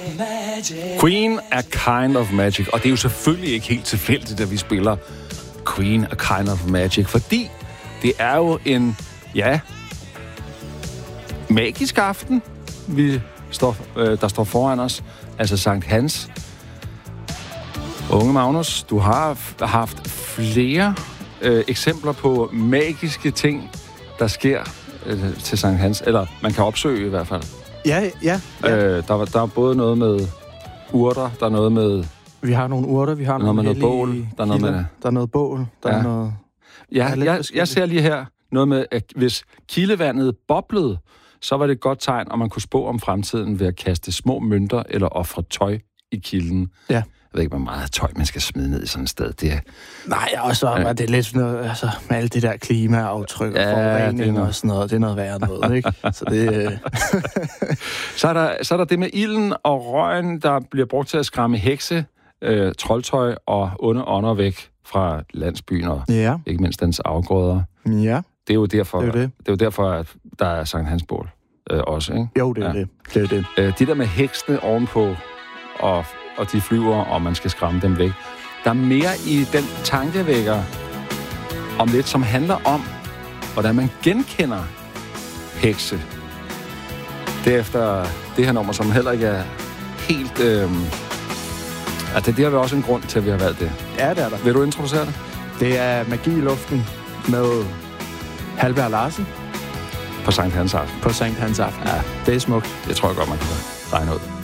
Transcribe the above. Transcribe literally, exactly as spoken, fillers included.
Queen, A Kind of Magic. Og det er jo selvfølgelig ikke helt tilfældigt, at vi spiller Queen, A Kind of Magic, fordi det er jo en, ja, magisk aften, vi står, øh, der står foran os. Altså Sankt Hans. Unge Magnus, du har haft flere øh, eksempler på magiske ting, der sker øh, til Sankt Hans. Eller man kan opsøge i hvert fald. Ja, ja. ja. Øh, der, der er både noget med urter, der er noget med... Vi har nogle urter, vi har noget nogle med noget bål, der er noget med... Der er noget bål, der ja. er noget... Ja, jeg, jeg ser lige her noget med, at hvis kildevandet boblede, så var det et godt tegn, om man kunne spå om fremtiden ved at kaste små mønter eller ofre tøj i kilden. Ja. Jeg ved ikke, hvor meget tøj man skal smide ned i sådan et sted. Det er... Nej, og så er det lidt noget, altså, med alt det der klimaaftryk og ja, forurening noget... og sådan noget. Det er noget værd noget, ikke? Så det... så, er der, så er der det med ilden og røgen, der bliver brugt til at skræmme hekse, øh, troldtøj og onde ånder væk fra landsbyen og ja. ikke mindst dens afgrøder. Ja. Det er jo derfor, det er, det. Det er jo derfor at der er Sankt Hans bål øh, også, ikke? Jo, det er ja. det. Det er det. Øh, de der med heksene ovenpå, og, og de flyver, og man skal skræmme dem væk. Der er mere i den tankevækker om lidt, som handler om, hvordan man genkender hekse. Derefter det her nummer, som heller ikke er helt... Øh, altså, det har vi også en grund til, at vi har valgt det. Ja, det er der. Vil du introducere det? Det er Magi i luften med Halvbjerg Larsen. På Sankt Hans aften. På Sankt Hans aften. Ja. Det er smukt. Det tror jeg godt, man kan regne ud.